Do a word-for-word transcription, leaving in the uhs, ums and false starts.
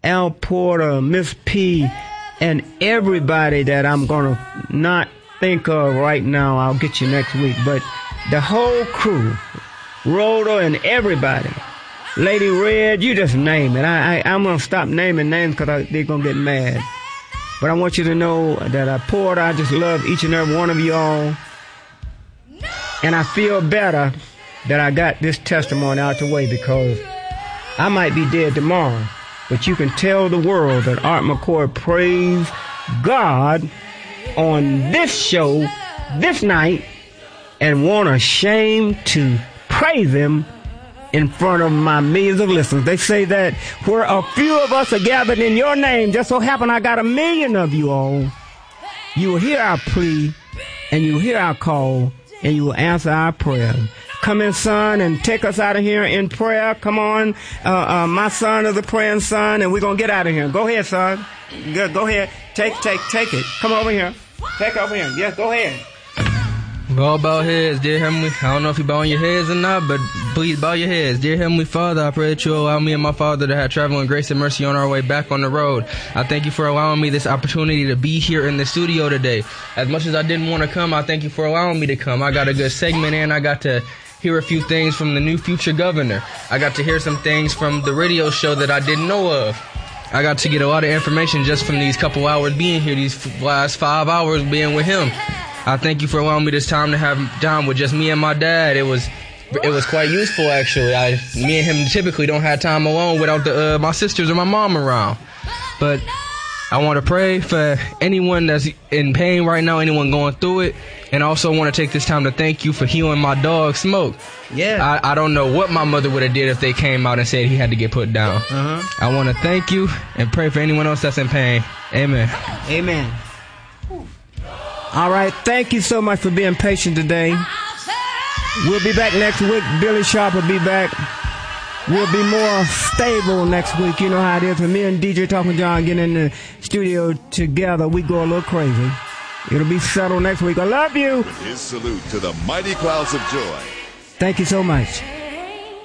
Al Porter, Miss P, and everybody that I'm going to not think of right now. I'll get you next week. But the whole crew, Rhoda and everybody, Lady Red, you just name it. I, I, I'm going to stop naming names because they're going to get mad. But I want you to know that I Porter, I just love each and every one of you all. And I feel better that I got this testimony out the way because I might be dead tomorrow. But you can tell the world that Art McCoy praised God on this show, this night, and won't ashamed to praise Him in front of my millions of listeners. They say that where a few of us are gathered in your name, just so happen I got a million of you all, you will hear our plea, and you will hear our call, and you will answer our prayer. Come in, son, and take us out of here in prayer. Come on. Uh, uh, my son is a praying son, and we're going to get out of here. Go ahead, son. Go, go ahead. Take, take, take it. Come over here. Take over here. Yes, go ahead. We all bow heads, dear Heavenly. I don't know if you bowing your heads or not, but please bow your heads. Dear Heavenly Father, I pray that you allow me and my father to have traveling grace and mercy on our way back on the road. I thank you for allowing me this opportunity to be here in the studio today. As much as I didn't want to come, I thank you for allowing me to come. I got a good segment in. I got to hear a few things from the new future governor. I got to hear some things from the radio show that I didn't know of. I got to get a lot of information just from these couple hours being here, these last five hours being with him. I thank you for allowing me this time to have time with just me and my dad. It was it was quite useful, actually. I, me and him typically don't have time alone without the, uh, my sisters or my mom around. But I want to pray for anyone that's in pain right now, anyone going through it. And I also want to take this time to thank you for healing my dog, Smoke. Yeah. I, I don't know what my mother would have did if they came out and said he had to get put down. Uh-huh. I want to thank you and pray for anyone else that's in pain. Amen. Amen. All right. Thank you so much for being patient today. We'll be back next week. Billy Sharp will be back. We'll be more stable next week. You know how it is. When me and D J Talking John get in the studio together, we go a little crazy. It'll be settled next week. I love you. His salute to the mighty clouds of joy. Thank you so much.